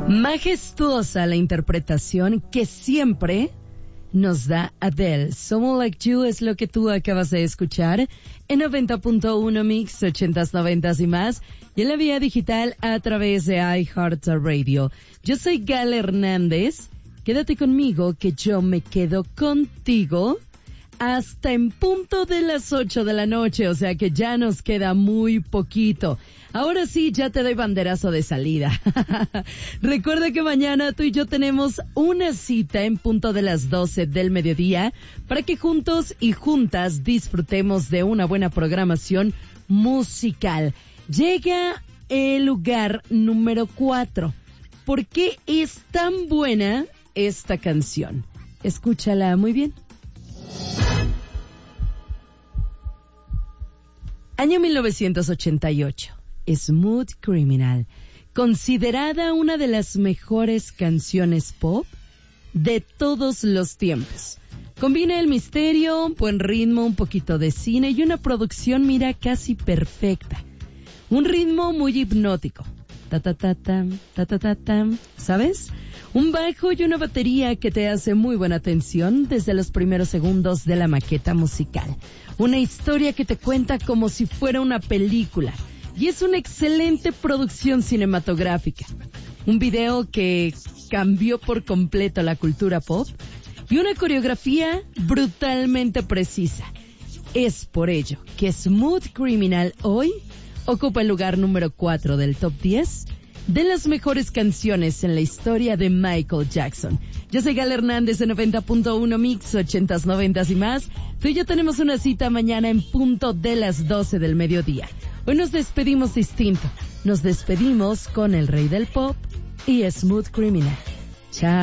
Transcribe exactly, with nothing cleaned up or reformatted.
Majestuosa la interpretación que siempre nos da Adele. Someone Like You es lo que tú acabas de escuchar en noventa punto uno Mix, ochentas, noventas y más, y en la vía digital a través de iHeartRadio. Yo soy Gal Hernández. Quédate conmigo que yo me quedo contigo hasta en punto de las ocho de la noche, o sea que ya nos queda muy poquito. Ahora sí, ya te doy banderazo de salida. Recuerda que mañana tú y yo tenemos una cita en punto de las doce del mediodía para que juntos y juntas disfrutemos de una buena programación musical. Llega el lugar número cuatro. ¿Por qué es tan buena esta canción? Escúchala muy bien. Año mil novecientos ochenta y ocho. Smooth Criminal, considerada una de las mejores canciones pop de todos los tiempos. Combina el misterio, buen ritmo, un poquito de cine y una producción, mira, casi perfecta. Un ritmo muy hipnótico. Ta ta ta tam, ta ta ta tam, ¿sabes? Un bajo y una batería que te hace muy buena atención desde los primeros segundos de la maqueta musical. Una historia que te cuenta como si fuera una película. Y es una excelente producción cinematográfica. Un video que cambió por completo la cultura pop y una coreografía brutalmente precisa. Es por ello que Smooth Criminal hoy ocupa el lugar número cuatro del top diez de las mejores canciones en la historia de Michael Jackson. Yo soy Gal Hernández de noventa punto uno Mix, ochentas, noventas y más. Tú y yo tenemos una cita mañana en punto de las doce del mediodía. Hoy nos despedimos distinto. Nos despedimos con el rey del pop y Smooth Criminal. Chao.